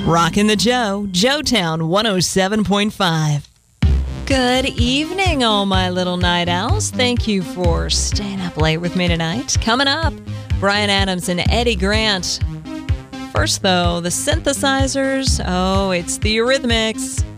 Rockin' the Joe, Joetown 107.5. Good evening, all my little night owls. Thank you for staying up late with me tonight. Coming up, Bryan Adams and Eddie Grant. First, though, the synthesizers. Oh, it's the Eurythmics.